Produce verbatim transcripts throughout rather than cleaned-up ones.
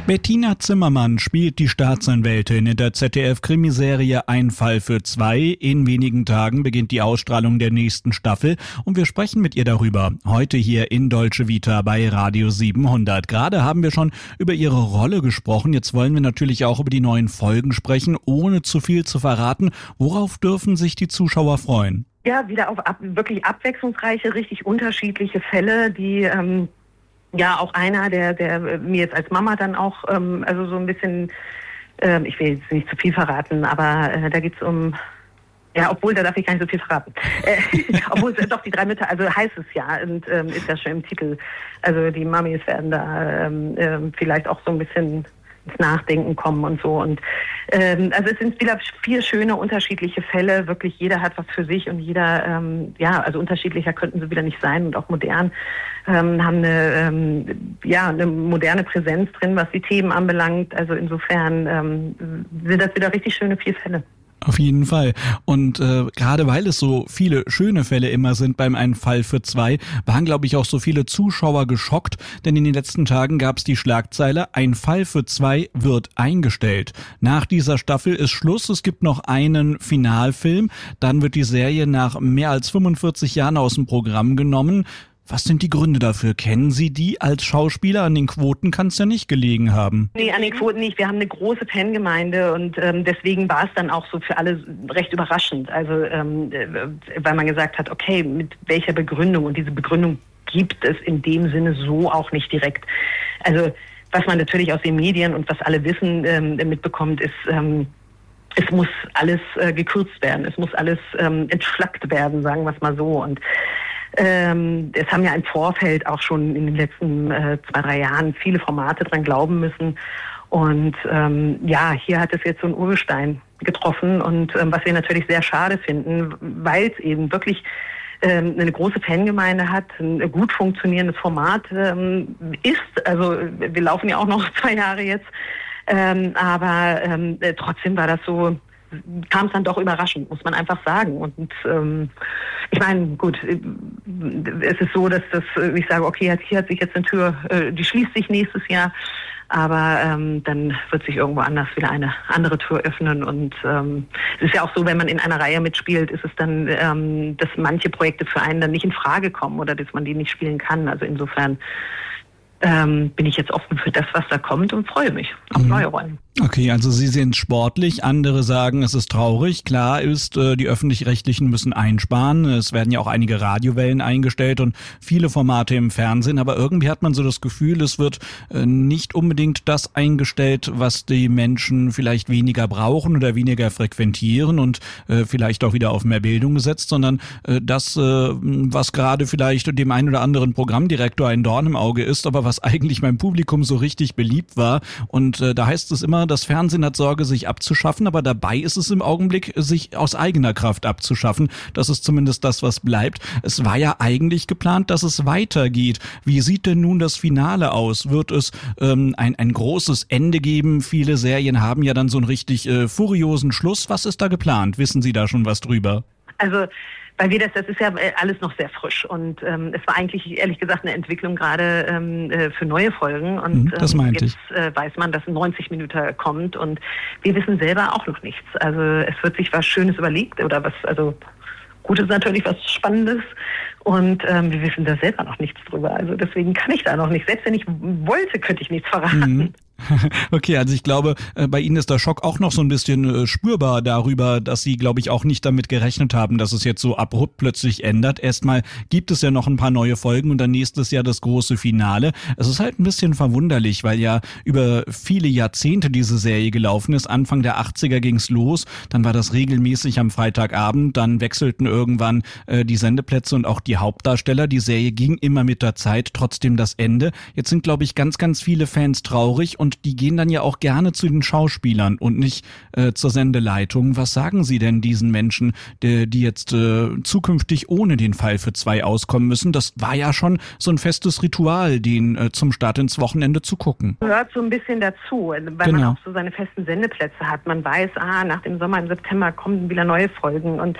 Bettina Zimmermann spielt die Staatsanwältin in der Z D F-Krimiserie Ein Fall für zwei. In wenigen Tagen beginnt die Ausstrahlung der nächsten Staffel und wir sprechen mit ihr darüber. Heute hier in Dolce Vita bei Radio siebenhundert. Gerade haben wir schon über ihre Rolle gesprochen. Jetzt wollen wir natürlich auch über die neuen Folgen sprechen, ohne zu viel zu verraten. Worauf dürfen sich die Zuschauer freuen? Ja, wieder auf ab, wirklich abwechslungsreiche, richtig unterschiedliche Fälle, die... Ähm Ja, auch einer, der, der mir jetzt als Mama dann auch, ähm, also so ein bisschen, ähm, ich will jetzt nicht zu viel verraten, aber äh, da geht's um, ja, obwohl, da darf ich gar nicht so viel verraten. Äh, obwohl, doch, die drei Mütter, also heißt es ja, und ähm, ist ja schon im Titel. Also die Mamis werden da ähm, ähm, vielleicht auch so ein bisschen ins Nachdenken kommen und so. Und ähm, also es sind wieder vier schöne, unterschiedliche Fälle. Wirklich jeder hat was für sich und jeder, ähm, ja, also unterschiedlicher könnten sie wieder nicht sein und auch modern. Ähm, haben eine, ähm, ja, eine moderne Präsenz drin, was die Themen anbelangt. Also insofern ähm, sind das wieder richtig schöne vier Fälle. Auf jeden Fall. Und äh, gerade weil es so viele schöne Fälle immer sind beim Ein Fall für zwei, waren, glaube ich, auch so viele Zuschauer geschockt, denn in den letzten Tagen gab es die Schlagzeile, Ein Fall für zwei wird eingestellt. Nach dieser Staffel ist Schluss, es gibt noch einen Finalfilm, dann wird die Serie nach mehr als fünfundvierzig Jahren aus dem Programm genommen. Was sind die Gründe dafür? Kennen Sie die als Schauspieler? An den Quoten kann es ja nicht gelegen haben. Nee, an den Quoten nicht. Wir haben eine große Fangemeinde und ähm, deswegen war es dann auch so für alle recht überraschend. Also ähm, weil man gesagt hat, okay, mit welcher Begründung? Und diese Begründung gibt es in dem Sinne so auch nicht direkt. Also was man natürlich aus den Medien und was alle wissen ähm, mitbekommt, ist... Ähm, Es muss alles äh, gekürzt werden, es muss alles ähm, entschlackt werden, sagen wir es mal so. Und ähm, es haben ja im Vorfeld auch schon in den letzten äh, zwei, drei Jahren viele Formate dran glauben müssen. Und ähm, ja, hier hat es jetzt so einen Urgestein getroffen und ähm, was wir natürlich sehr schade finden, weil es eben wirklich ähm, eine große Fangemeinde hat, ein gut funktionierendes Format ähm, ist. Also wir laufen ja auch noch zwei Jahre jetzt. Ähm, aber ähm, äh, trotzdem war das so, kam es dann doch überraschend, muss man einfach sagen. Und ähm, ich meine, gut, äh, es ist so, dass das, äh, ich sage, okay, hier hat sich jetzt eine Tür, äh, die schließt sich nächstes Jahr, aber ähm, dann wird sich irgendwo anders wieder eine andere Tür öffnen. Und ähm, es ist ja auch so, wenn man in einer Reihe mitspielt, ist es dann, ähm, dass manche Projekte für einen dann nicht in Frage kommen oder dass man die nicht spielen kann. Also insofern Ähm, bin ich jetzt offen für das, was da kommt und freue mich auf mhm. neue Rollen. Okay, also Sie sind sportlich, andere sagen, es ist traurig. Klar ist, äh, die Öffentlich-Rechtlichen müssen einsparen. Es werden ja auch einige Radiowellen eingestellt und viele Formate im Fernsehen, aber irgendwie hat man so das Gefühl, es wird äh, nicht unbedingt das eingestellt, was die Menschen vielleicht weniger brauchen oder weniger frequentieren und äh, vielleicht auch wieder auf mehr Bildung gesetzt, sondern äh, das, äh, was gerade vielleicht dem einen oder anderen Programmdirektor ein Dorn im Auge ist, aber was eigentlich beim Publikum so richtig beliebt war. Und äh, da heißt es immer, das Fernsehen hat Sorge, sich abzuschaffen, aber dabei ist es im Augenblick, sich aus eigener Kraft abzuschaffen. Das ist zumindest das, was bleibt. Es war ja eigentlich geplant, dass es weitergeht. Wie sieht denn nun das Finale aus? Wird es ähm, ein, ein großes Ende geben? Viele Serien haben ja dann so einen richtig äh, furiosen Schluss. Was ist da geplant? Wissen Sie da schon was drüber? Also weil wir das, das ist ja alles noch sehr frisch und ähm, es war eigentlich ehrlich gesagt eine Entwicklung gerade ähm, für neue Folgen und das ähm, meinte jetzt ich. äh, weiß man, dass neunzig Minuten kommt und wir wissen selber auch noch nichts. Also es wird sich was Schönes überlegt oder was, also Gutes natürlich, was Spannendes und ähm, wir wissen da selber noch nichts drüber. Also deswegen kann ich da noch nicht. Selbst wenn ich wollte, könnte ich nichts verraten. Mhm. Okay, also ich glaube, bei Ihnen ist der Schock auch noch so ein bisschen spürbar darüber, dass Sie, glaube ich, auch nicht damit gerechnet haben, dass es jetzt so abrupt plötzlich ändert. Erstmal gibt es ja noch ein paar neue Folgen und dann nächstes Jahr das große Finale. Es ist halt ein bisschen verwunderlich, weil ja über viele Jahrzehnte diese Serie gelaufen ist. Anfang der achtziger ging's los, dann war das regelmäßig am Freitagabend, dann wechselten irgendwann äh, die Sendeplätze und auch die Hauptdarsteller. Die Serie ging immer mit der Zeit, trotzdem das Ende. Jetzt sind, glaube ich, ganz, ganz viele Fans traurig und die gehen dann ja auch gerne zu den Schauspielern und nicht äh, zur Sendeleitung. Was sagen Sie denn diesen Menschen, die, die jetzt äh, zukünftig ohne den Fall für zwei auskommen müssen? Das war ja schon so ein festes Ritual, den äh, zum Start ins Wochenende zu gucken. Gehört so ein bisschen dazu, weil genau. man auch so seine festen Sendeplätze hat. Man weiß, ah, nach dem Sommer im September kommen wieder neue Folgen und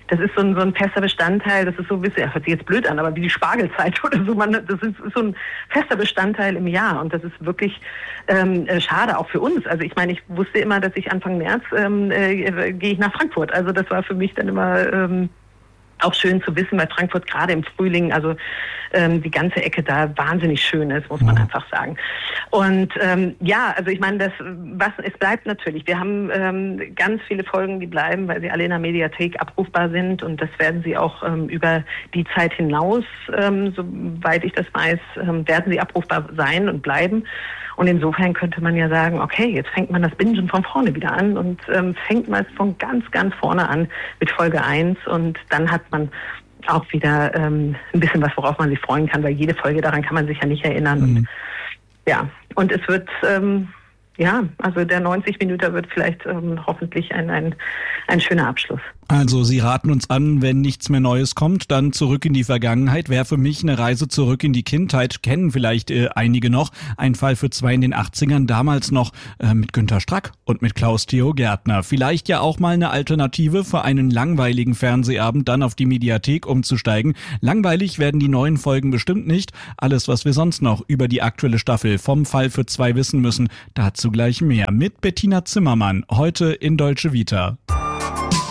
das ist so ein, so ein fester Bestandteil, das ist so ein bisschen, das hört sich jetzt blöd an, aber wie die Spargelzeit oder so, man, das ist, ist so ein fester Bestandteil im Jahr und das ist wirklich ähm, schade, auch für uns. Also ich meine, ich wusste immer, dass ich Anfang März ähm, äh, gehe ich nach Frankfurt, also das war für mich dann immer ähm, auch schön zu wissen, weil Frankfurt gerade im Frühling, also ähm, die ganze Ecke da wahnsinnig schön ist, muss man Ja. einfach sagen. Und ähm, ja, also ich meine, das, was es bleibt natürlich. Wir haben ähm, ganz viele Folgen, die bleiben, weil sie alle in der Mediathek abrufbar sind und das werden sie auch ähm, über die Zeit hinaus, ähm, soweit ich das weiß, ähm, werden sie abrufbar sein und bleiben. Und insofern könnte man ja sagen, okay, jetzt fängt man das Bingen von vorne wieder an und ähm, fängt mal von ganz, ganz vorne an mit Folge eins und dann hat man auch wieder ähm, ein bisschen was, worauf man sich freuen kann, weil jede Folge, daran kann man sich ja nicht erinnern. Mhm. Und, ja, und es wird, ähm, ja, also der neunzig Minuten wird vielleicht ähm, hoffentlich ein, ein, ein schöner Abschluss. Also Sie raten uns an, wenn nichts mehr Neues kommt, dann zurück in die Vergangenheit. Wäre für mich eine Reise zurück in die Kindheit, kennen vielleicht äh, einige noch. Ein Fall für zwei in den achtzigern, damals noch äh, mit Günter Strack und mit Klaus-Theo Gärtner. Vielleicht ja auch mal eine Alternative für einen langweiligen Fernsehabend, dann auf die Mediathek umzusteigen. Langweilig werden die neuen Folgen bestimmt nicht. Alles, was wir sonst noch über die aktuelle Staffel vom Fall für zwei wissen müssen, dazu gleich mehr. Mit Bettina Zimmermann, heute in Deutsche Vita.